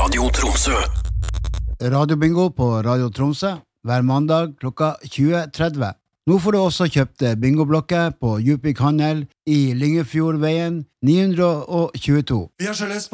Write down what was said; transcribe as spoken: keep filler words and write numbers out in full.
Radio Tromsø. Radiobingo på Radio Tromsø hver mandag klokka tjue tretti. Nå får du også kjøpt bingoblokker på Djupvik Handel i Lyngefjordveien ni hundre tjueto. Vi har så lyst på